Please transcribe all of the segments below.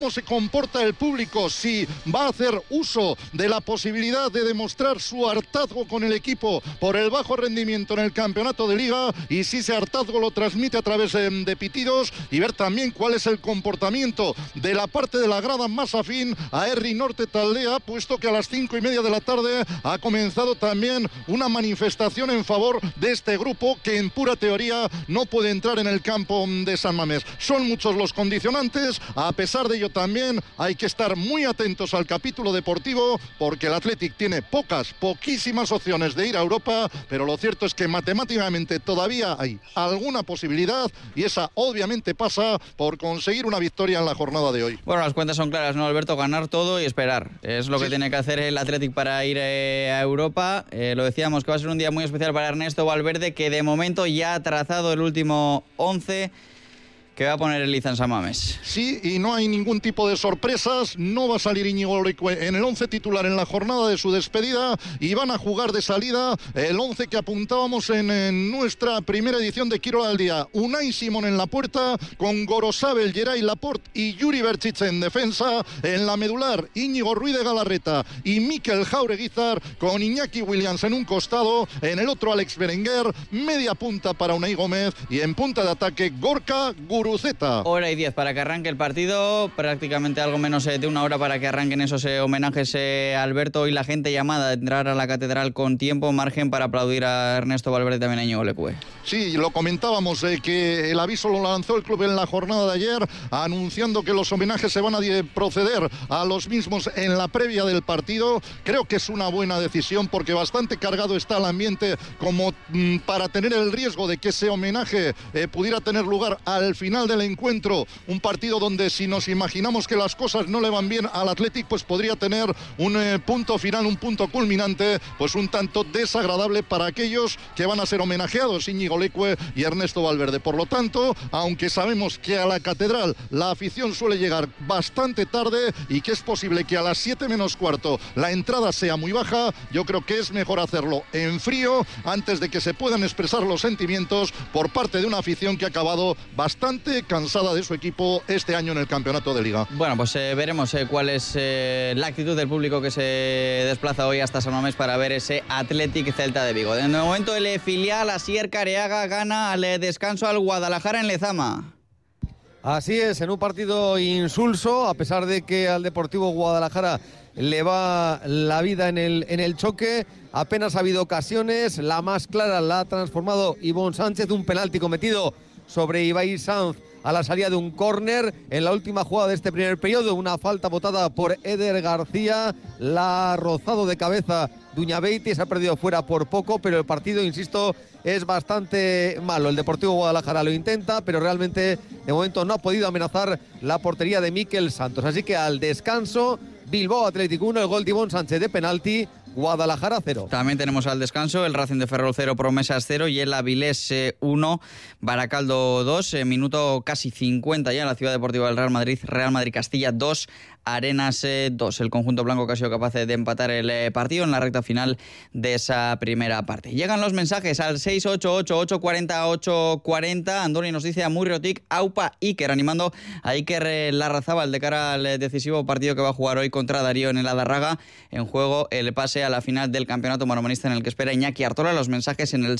cómo se comporta el público, si va a hacer uso de la posibilidad de demostrar su hartazgo con el equipo por el bajo rendimiento en el campeonato de Liga, y si ese hartazgo lo transmite a través de pitidos, y ver también cuál es el comportamiento de la parte de la grada más afín a Herri Norte Taldea, puesto que a las 5:30 de la tarde ha comenzado también una manifestación en favor de este grupo que en pura teoría no puede entrar en el campo de San Mamés. Son muchos los condicionantes, a pesar de ello también hay que estar muy atentos al capítulo deportivo, porque el Athletic tiene poquísimas opciones de ir a Europa, pero lo cierto es que matemáticamente todavía hay alguna posibilidad, y esa obviamente pasa por conseguir una victoria en la jornada de hoy. Bueno, las cuentas son claras, ¿no, Alberto? Ganar todo y esperar. Es lo que tiene que hacer el Athletic para ir a Europa. Lo decíamos que va a ser un día muy especial para Ernesto Valverde, que de momento ya ha trazado el último 11 que va a poner Eliza en San Mamés. Sí, y no hay ningún tipo de sorpresas. No va a salir Íñigo Leque en el 11 titular en la jornada de su despedida, y van a jugar de salida el 11 que apuntábamos en nuestra primera edición de Quirola al Día. Unai Simón en la puerta, con Gorosabel, Geray Laporte y Yuri Berchich en defensa. En la medular, Íñigo Ruiz de Galarreta y Mikel Jaureguizar, con Iñaki Williams en un costado, en el otro Alex Berenguer, media punta para Unai Gómez, y en punta de ataque Gorka Guruceta. Hora y 10 para que arranque el partido, prácticamente algo menos de una hora para que arranquen esos homenajes, Alberto, y la gente llamada a entrar a la catedral con tiempo, margen para aplaudir a Ernesto Valverde y también a Íñigo Leque. Sí, lo comentábamos, que el aviso lo lanzó el club en la jornada de ayer, anunciando que los homenajes se van a proceder a los mismos en la previa del partido. Creo que es una buena decisión, porque bastante cargado está el ambiente como para tener el riesgo de que ese homenaje pudiera tener lugar al final del encuentro, un partido donde, si nos imaginamos que las cosas no le van bien al Athletic, pues podría tener un punto final, un punto culminante, pues un tanto desagradable para aquellos que van a ser homenajeados, Íñigo Leque y Ernesto Valverde. Por lo tanto, aunque sabemos que a la catedral la afición suele llegar bastante tarde y que es posible que a las 7 menos cuarto la entrada sea muy baja, yo creo que es mejor hacerlo en frío, antes de que se puedan expresar los sentimientos por parte de una afición que ha acabado bastante cansada de su equipo este año en el campeonato de Liga. Bueno, pues veremos cuál es la actitud del público que se desplaza hoy hasta San Mamés para ver ese Athletic Celta de Vigo. De momento el filial Asier Careaga gana al descanso al Guadalajara en Lezama. Así es, en un partido insulso, a pesar de que al Deportivo Guadalajara le va la vida en el choque. Apenas ha habido ocasiones, la más clara la ha transformado Ivonne Sánchez, un penalti cometido sobre Ibai Sanz a la salida de un córner en la última jugada de este primer periodo, una falta botada por Eder García, la ha rozado de cabeza Duñabeiti, se ha perdido fuera por poco, pero el partido, insisto, es bastante malo. El Deportivo Guadalajara lo intenta, pero realmente de momento no ha podido amenazar la portería de Mikel Santos, así que al descanso, Bilbao Athletic 1, el gol de Ivonne Sánchez de penalti, Guadalajara 0. También tenemos al descanso el Racing de Ferrol 0, Promesas 0 y el Avilés 1, Baracaldo 2, minuto casi 50 ya en la Ciudad Deportiva del Real Madrid Castilla 2, Arenas 2. El conjunto blanco que ha sido capaz de empatar el partido en la recta final de esa primera parte. Llegan los mensajes al 688-840-840. Andoni nos dice a Murriotic, Aupa Iker, animando a Iker Larrazábal de cara al decisivo partido que va a jugar hoy contra Darío en el Adarraga. En juego el pase a la final del campeonato manomanista en el que espera Iñaki Artola. Los mensajes en el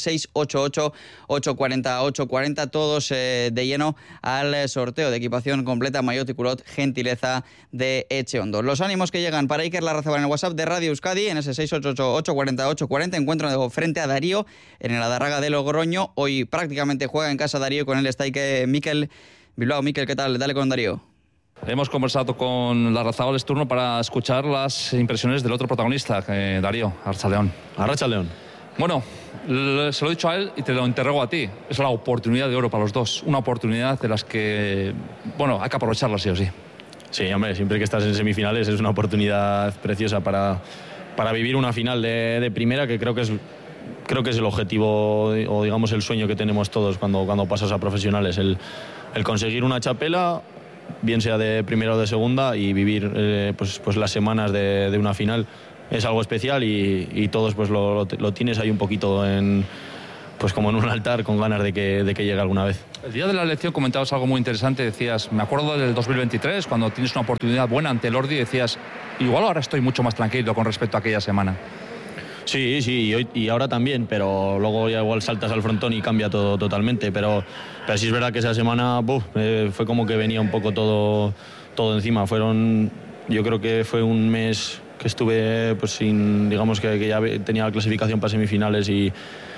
688-840-840, todos de lleno al sorteo de equipación completa maillot y culot, gentileza de Echeondo. Los ánimos que llegan para Iker Larrazábal en el WhatsApp de Radio Euskadi, en ese 688-840-840, encuentro frente a Darío en el Adarraga de Logroño. Hoy prácticamente juega en casa Darío, con él está Mikel Bilbao. Mikel, ¿qué tal? Dale con Darío. Hemos conversado con Larrazábal, es turno para escuchar las impresiones del otro protagonista, Darío, Arrachaldeón. Arrachaldeón. Bueno, se lo he dicho a él y te lo interrogo a ti. Es la oportunidad de oro para los dos, una oportunidad de las que, bueno, hay que aprovecharla sí o sí. Sí, hombre, siempre que estás en semifinales es una oportunidad preciosa para vivir una final de primera, que creo que es el objetivo o digamos el sueño que tenemos todos cuando pasas a profesionales, el conseguir una chapela, bien sea de primera o de segunda, y vivir pues las semanas de una final es algo especial y todos pues lo tienes ahí un poquito en pues como en un altar, con ganas de que llegue alguna vez. El día de la elección comentabas algo muy interesante, decías, me acuerdo del 2023, cuando tienes una oportunidad buena ante el Ordi, decías, igual ahora estoy mucho más tranquilo con respecto a aquella semana. Sí, y ahora también, pero luego ya igual saltas al frontón y cambia todo totalmente, pero sí es verdad que esa semana fue como que venía un poco todo encima. Yo creo que fue un mes que estuve pues digamos que ya tenía la clasificación para semifinales y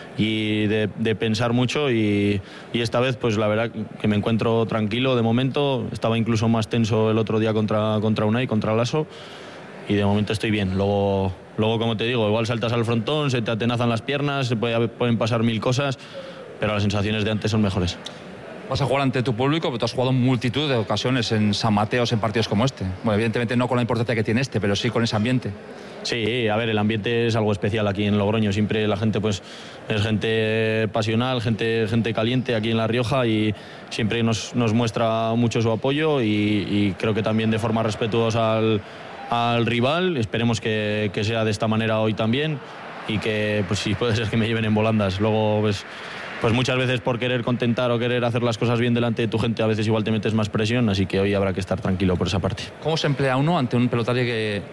de pensar mucho y esta vez pues la verdad que me encuentro tranquilo de momento. Estaba incluso más tenso el otro día contra Unai, contra Lasso, y de momento estoy bien. Luego como te digo, igual saltas al frontón, se te atenazan las piernas, pueden pasar mil cosas, pero las sensaciones de antes son mejores. Vas a jugar ante tu público, pero tú has jugado en multitud de ocasiones en San Mateo, en partidos como este. Bueno, evidentemente no con la importancia que tiene este, pero sí con ese ambiente. Sí, a ver, el ambiente es algo especial aquí en Logroño. Siempre la gente pues es gente pasional, gente caliente aquí en La Rioja, y siempre nos muestra mucho su apoyo y creo que también de forma respetuosa al rival. Esperemos que sea de esta manera hoy también, y que pues sí, puede ser que me lleven en volandas. Luego pues muchas veces por querer contentar o querer hacer las cosas bien delante de tu gente, a veces igual te metes más presión, así que hoy habrá que estar tranquilo por esa parte. ¿Cómo se emplea uno ante un pelotario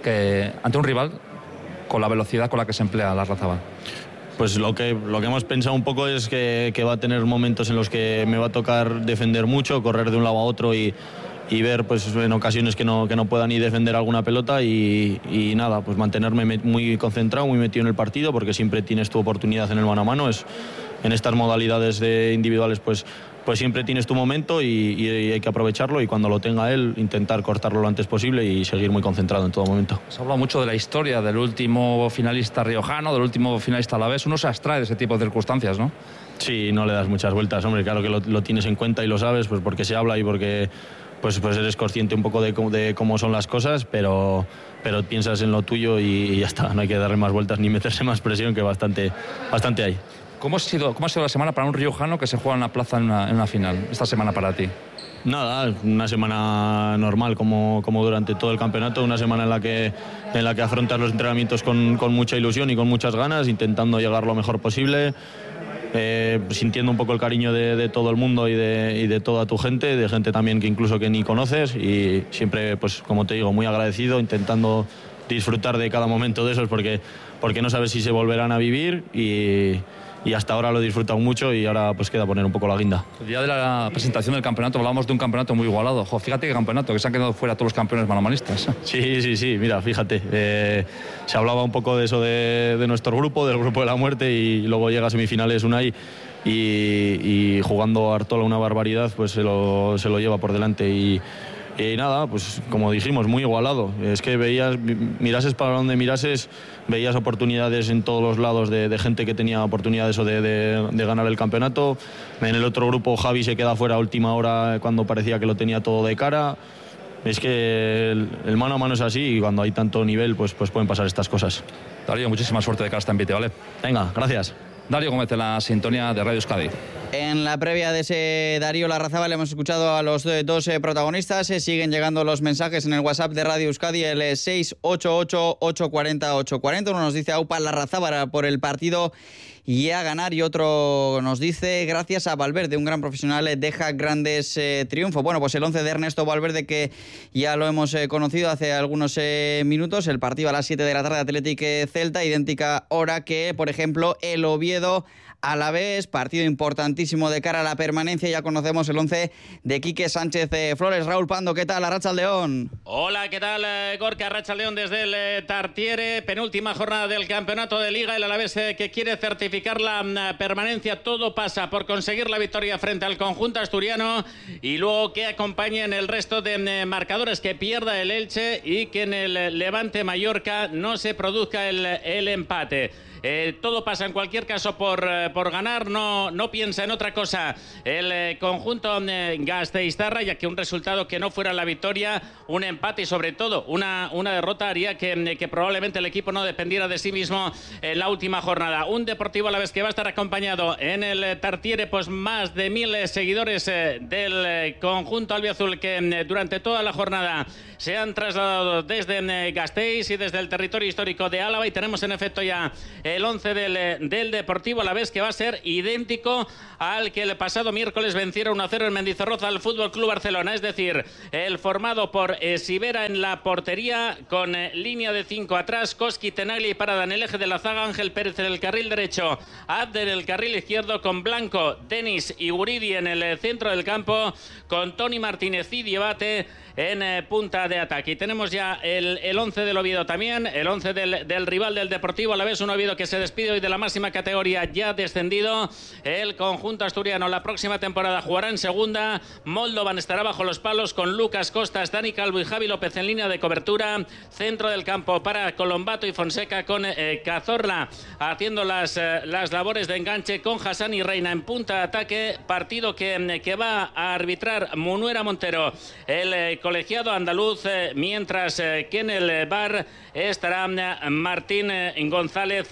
ante un rival con la velocidad con la que se emplea Larrazábal? Pues lo que hemos pensado un poco es que va a tener momentos en los que me va a tocar defender mucho, correr de un lado a otro y ver pues en ocasiones que no pueda ni defender alguna pelota y nada, pues mantenerme muy concentrado, muy metido en el partido, porque siempre tienes tu oportunidad en el mano a mano. En estas modalidades individuales pues siempre tienes tu momento y hay que aprovecharlo, y cuando lo tenga él intentar cortarlo lo antes posible y seguir muy concentrado en todo momento. Se ha hablado mucho de la historia del último finalista riojano, del último finalista alavés. Uno se abstrae de ese tipo de circunstancias, ¿no? Sí, no le das muchas vueltas, hombre, claro que lo tienes en cuenta y lo sabes, pues porque se habla y porque pues eres consciente un poco de cómo son las cosas, pero piensas en lo tuyo y ya está, no hay que darle más vueltas ni meterse más presión, que bastante hay. ¿Cómo ha sido la semana para un riojano que se juega en la plaza en una final, esta semana para ti? Nada, una semana normal como durante todo el campeonato, una semana en la que afrontas los entrenamientos con mucha ilusión y con muchas ganas, intentando llegar lo mejor posible, sintiendo un poco el cariño de todo el mundo y de toda tu gente, de gente también que incluso que ni conoces, y siempre, pues como te digo, muy agradecido, intentando disfrutar de cada momento de esos, porque no sabes si se volverán a vivir, y hasta ahora lo he disfrutado mucho y ahora pues queda poner un poco la guinda. El día de la presentación del campeonato hablábamos de un campeonato muy igualado. Fíjate qué campeonato, que se han quedado fuera todos los campeones manomanistas. Sí, mira, fíjate. Se hablaba un poco de eso de nuestro grupo, del grupo de la muerte, y luego llega a semifinales Unai y jugando a Artola una barbaridad, pues se lo lleva por delante y nada, pues como dijimos, muy igualado. Es que mirases para donde mirases, veías oportunidades en todos los lados de gente que tenía oportunidades de ganar el campeonato. En el otro grupo Javi se queda fuera a última hora cuando parecía que lo tenía todo de cara. Es que el mano a mano es así, y cuando hay tanto nivel pues pueden pasar estas cosas. Darío, muchísima suerte de cara a esta envite, ¿vale? Venga, gracias. Darío Gómez en la sintonía de Radio Euskadi. En la previa de ese Darío Larrazábal hemos escuchado a los dos protagonistas. Siguen llegando los mensajes en el WhatsApp de Radio Euskadi, el 688-840-840. Uno nos dice aupa Larrazábal por el partido y a ganar, y otro nos dice gracias a Valverde, un gran profesional, deja grandes triunfos. Bueno, pues el 11 de Ernesto Valverde, que ya lo hemos conocido hace algunos minutos. El partido a las 7 de la tarde, Athletic Celta, idéntica hora que, por ejemplo, el Oviedo Alavés, partido importantísimo de cara a la permanencia. Ya conocemos el 11 de Quique Sánchez Flores. Raúl Pando, ¿qué tal? Arratsaldeón. Hola, ¿qué tal? Gorka, Arratsaldeón desde el Tartiere. Penúltima jornada del campeonato de Liga. El Alavés que quiere certificar la permanencia. Todo pasa por conseguir la victoria frente al conjunto asturiano, y luego que acompañen el resto de marcadores, que pierda el Elche y que en el Levante Mallorca no se produzca el empate. Todo pasa en cualquier caso por ganar. No piensa en otra cosa el conjunto gasteiztarra, ya que un resultado que no fuera la victoria, un empate y sobre todo una derrota haría que probablemente el equipo no dependiera de sí mismo en la última jornada. Un Deportivo Alavés que va a estar acompañado en el Tartiere pues más de 1000 seguidores del conjunto albiazul que durante toda la jornada se han trasladado desde Gasteiz y desde el territorio histórico de Álava, y tenemos en efecto ya el 11 del Deportivo Alavés, que va a ser idéntico al que el pasado miércoles venciera 1-0 en Mendizorroza al Fútbol Club Barcelona, es decir, el formado por Sivera en la portería, con línea de 5 atrás, Koski, Tenagli y Parada en el eje de la zaga, Ángel Pérez en el carril derecho, Abder en el carril izquierdo, con Blanco, Denis y Guridi en el centro del campo, con Toni Martínez y Diabate en punta de ataque. Y tenemos ya el 11 del Oviedo también, el 11 del rival del Deportivo Alavés, un Oviedo que se despide hoy de la máxima categoría, ya descendido. El conjunto asturiano la próxima temporada jugará en segunda. Moldovan estará bajo los palos con Lucas Costas, Dani Calvo y Javi López en línea de cobertura. Centro del campo para Colombato y Fonseca, con Cazorla haciendo las labores de enganche, con Hassan y Reina en punta de ataque. Partido que va a arbitrar Munuera Montero, el colegiado andaluz, mientras que en el bar estará Martín González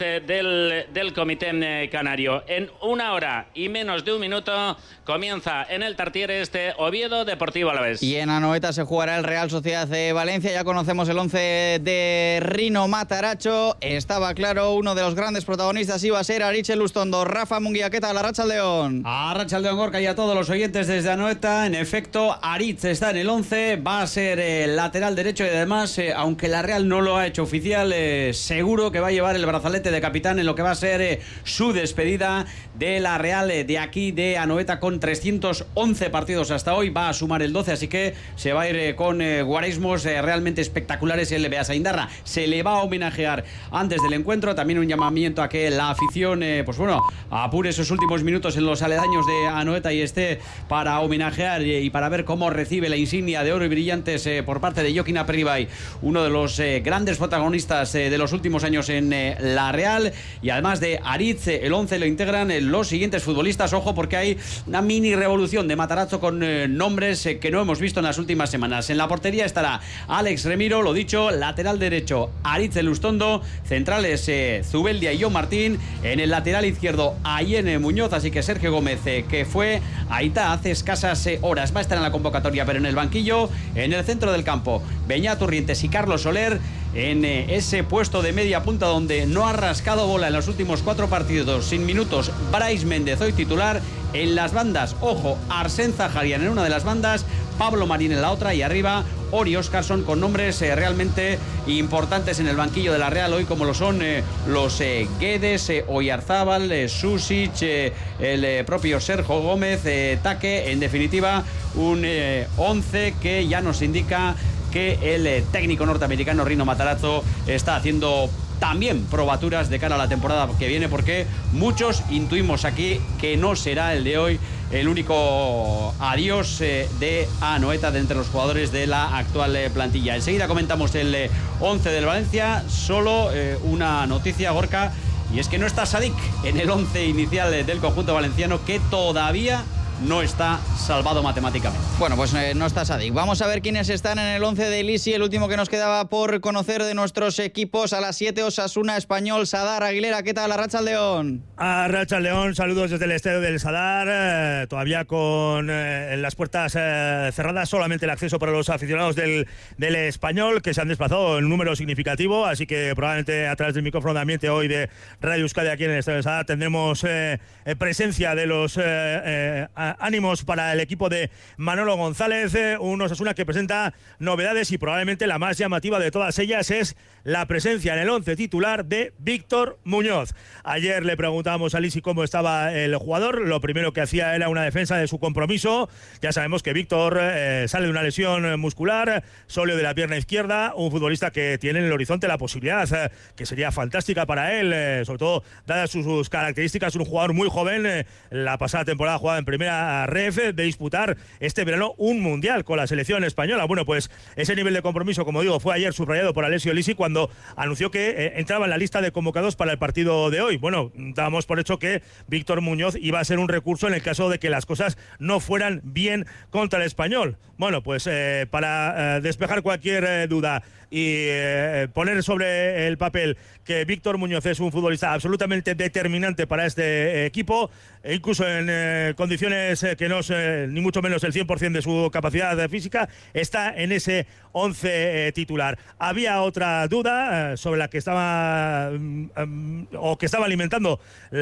del Comité Canario. En 1 hora y menos de un minuto comienza en el Tartiere este Oviedo Deportivo Alavés. Y en Anoeta se jugará el Real Sociedad de Valencia. Ya conocemos el 11 de Rino Mataracho. Estaba claro, uno de los grandes protagonistas iba a ser Aritz Elustondo. Rafa Munguía, ¿qué tal? Arratsaldeon. Arratsaldeon, Gorka, y a todos los oyentes desde Anoeta. En efecto, Aritz está en el 11, va a ser lateral derecho, y además, aunque la Real no lo ha hecho oficial, seguro que va a llevar el brazalete de capitán en lo que va a ser su despedida de la Real de aquí de Anoeta, con 311 partidos hasta hoy. Va a sumar el 12, así que se va a ir con guarismos realmente espectaculares el Beasaindarra. Se le va a homenajear antes del encuentro. También un llamamiento a que la afición apure esos últimos minutos en los aledaños de Anoeta y esté para homenajear y para ver cómo recibe la insignia de oro y brillantes por parte de Joaquín Aperribay, uno de los grandes protagonistas de los últimos años en la Real. Y además de Aritz, el 11 lo integran los siguientes futbolistas. Ojo, porque hay una mini revolución de Matarazzo con nombres que no hemos visto en las últimas semanas. En la portería estará Alex Remiro, lo dicho, lateral derecho Aritz Elustondo, centrales Zubeldia y John Martín, en el lateral izquierdo Ayene Muñoz, así que Sergio Gómez, que fue a Ita hace escasas horas, va a estar en la convocatoria pero en el banquillo. En el centro del campo, Beñat Urrientes y Carlos Soler. En ese puesto de media punta donde no ha rascado bola en los últimos 4 partidos sin minutos, Brais Méndez, hoy titular. En las bandas, ojo, Arsén Zaharian en una de las bandas, Pablo Marín en la otra, y arriba Ori Óscarson, con nombres realmente importantes en el banquillo de la Real hoy, como lo son los Guedes, Oyarzábal, Susic, el propio Sergio Gómez, Taque. En definitiva, un 11 que ya nos indica que el técnico norteamericano Rino Matarazzo está haciendo también probaturas de cara a la temporada que viene, porque muchos intuimos aquí que no será el de hoy el único adiós de Anoeta de entre los jugadores de la actual plantilla. Enseguida comentamos el 11 del Valencia. Solo una noticia, Gorka, y es que no está Sadik en el 11 inicial del conjunto valenciano, que todavía no está salvado matemáticamente. Bueno, pues no está Sadik. Vamos a ver quiénes están en el 11 de Lisi. El último que nos quedaba por conocer de nuestros equipos: a las 7, Osasuna, Español, Sadar, Aguilera. ¿Qué tal? Arratsaldeon. Arratsaldeon, saludos desde el estadio del Sadar. Todavía con las puertas cerradas, solamente el acceso para los aficionados del Español, que se han desplazado en un número significativo. Así que probablemente a través del micrófono de ambiente hoy de Radio Euskadi aquí en el estadio del Sadar tendremos presencia de los ánimos para el equipo de Manolo González, un Osasuna que presenta novedades, y probablemente la más llamativa de todas ellas es la presencia en el 11 titular de Víctor Muñoz. Ayer le preguntábamos a Lisi cómo estaba el jugador. Lo primero que hacía era una defensa de su compromiso. Ya sabemos que Víctor sale de una lesión muscular, sóleo de la pierna izquierda, un futbolista que tiene en el horizonte la posibilidad que sería fantástica para él, sobre todo dadas sus características, un jugador muy joven. La pasada temporada jugaba en primera esa ref de disputar este verano un mundial con la selección española. Bueno, pues ese nivel de compromiso, como digo, fue ayer subrayado por Alessio Lisi cuando anunció que entraba en la lista de convocados para el partido de hoy. Bueno, dábamos por hecho que Víctor Muñoz iba a ser un recurso en el caso de que las cosas no fueran bien contra el Español. Bueno, pues para despejar cualquier duda y poner sobre el papel que Víctor Muñoz es un futbolista absolutamente determinante para este equipo, e incluso en condiciones que no es ni mucho menos el 100% de su capacidad física, está en ese 11 titular. Había otra duda sobre la que estaba que estaba alimentando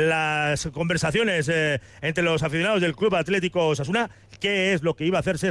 las conversaciones entre los aficionados del Club Atlético Osasuna, qué es lo que iba a hacer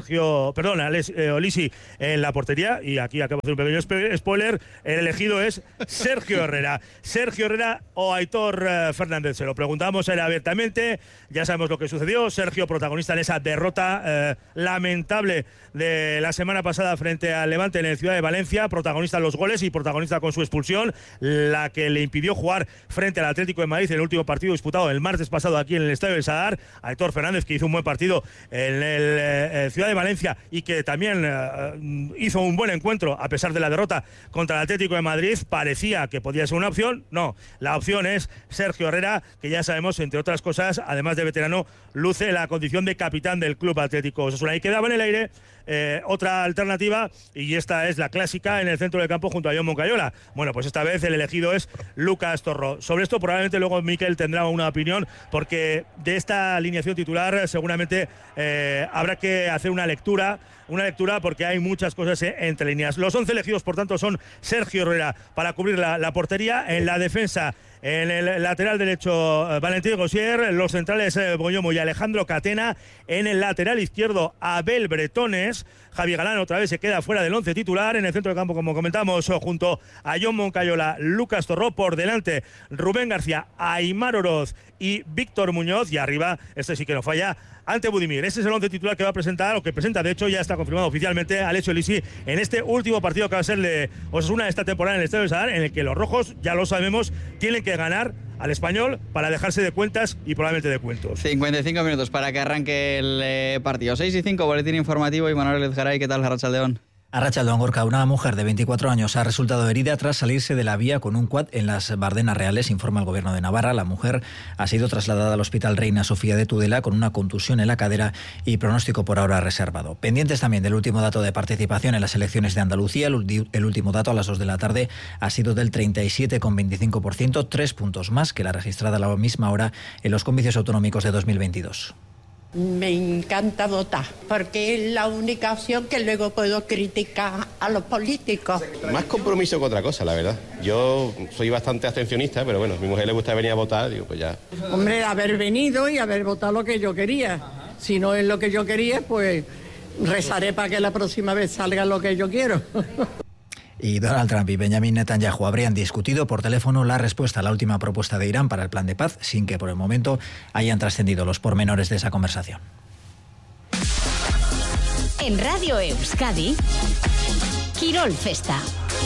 Alessio Lisi en la portería, y aquí acabo de hacer un pequeño spoiler. El elegido es Sergio Herrera. Sergio Herrera o Aitor Fernández. Se lo preguntamos abiertamente. Ya sabemos lo que sucedió. Sergio, protagonista en esa derrota lamentable de la semana pasada frente al Levante en el Ciudad de Valencia, protagonista en los goles y protagonista con su expulsión, la que le impidió jugar frente al Atlético de Madrid en el último partido disputado el martes pasado aquí en el Estadio del Sadar. Aitor Fernández, que hizo un buen partido en el Ciudad de Valencia y que también hizo un buen encuentro a pesar de la derrota contra el Atlético de Madrid. Parecía que podía ser una opción. No, la opción es Sergio Herrera, que ya sabemos, entre otras cosas, además de veterano, luce la condición de capitán del Club Atlético Osasuna. Y quedaba en el aire otra alternativa, y esta es la clásica en el centro del campo junto a Jon Moncayola. Bueno, pues esta vez el elegido es Lucas Torró. Sobre esto probablemente luego Mikel tendrá una opinión, porque de esta alineación titular seguramente habrá que hacer una lectura porque hay muchas cosas entre líneas. Los 11 elegidos, por tanto, son Sergio Herrera para cubrir la portería. En la defensa, en el lateral derecho, Valentín Gosier. Los centrales, Boyomo y Alejandro Catena. En el lateral izquierdo, Abel Bretones. Javi Galán otra vez se queda fuera del 11 titular. En el centro del campo, como comentamos, junto a Jon Moncayola, Lucas Torró. Por delante, Rubén García, Aimar Oroz y Víctor Muñoz. Y arriba, este sí que no falla, ante Budimir. Ese es el 11 titular que va a presentar, o que presenta, de hecho, ya está confirmado oficialmente, Alessio Lisi en este último partido que va a ser de Osasuna esta temporada en el Estadio del Sadar, en el que los rojos, ya lo sabemos, tienen que ganar al Español para dejarse de cuentas y probablemente de cuentos. 55 minutos para que arranque el partido. 6:05, boletín informativo. Y Manuel Ezgaray, ¿qué tal, Arratsaldeon? Arratsaldeon, Gorka. Una mujer de 24 años ha resultado herida tras salirse de la vía con un quad en las Bardenas Reales, informa el Gobierno de Navarra. La mujer ha sido trasladada al Hospital Reina Sofía de Tudela con una contusión en la cadera y pronóstico por ahora reservado. Pendientes también del último dato de participación en las elecciones de Andalucía. El último dato, a las 2 de la tarde, ha sido del 37,25%, 3 puntos más que la registrada a la misma hora en los comicios autonómicos de 2022. Me encanta votar, porque es la única opción que luego puedo criticar a los políticos. Más compromiso que otra cosa, la verdad. Yo soy bastante abstencionista, pero bueno, a mi mujer le gusta venir a votar, digo, pues ya. Hombre, haber venido y haber votado lo que yo quería. Si no es lo que yo quería, pues rezaré para que la próxima vez salga lo que yo quiero. Y Donald Trump y Benjamin Netanyahu habrían discutido por teléfono la respuesta a la última propuesta de Irán para el plan de paz, sin que por el momento hayan trascendido los pormenores de esa conversación. En Radio Euskadi, Quirol Festa.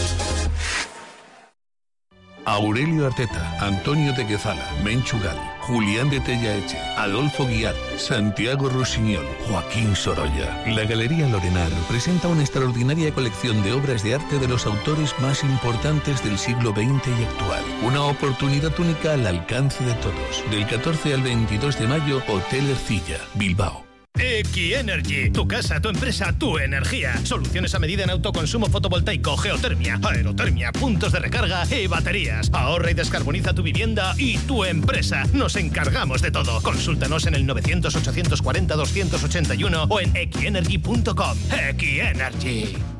Aurelio Arteta, Antonio de Quezala, Menchu Gal, Julián de Tellaeche, Adolfo Guiar, Santiago Rossinyol, Joaquín Sorolla. La Galería Lorenar presenta una extraordinaria colección de obras de arte de los autores más importantes del siglo XX y actual. Una oportunidad única al alcance de todos. Del 14 al 22 de mayo, Hotel Ercilla, Bilbao. Equienergy, tu casa, tu empresa, tu energía. Soluciones a medida en autoconsumo fotovoltaico, geotermia, aerotermia, puntos de recarga y baterías. Ahorra y descarboniza tu vivienda y tu empresa. Nos encargamos de todo. Consúltanos en el 900 840 281 o en equienergy.com. Equienergy.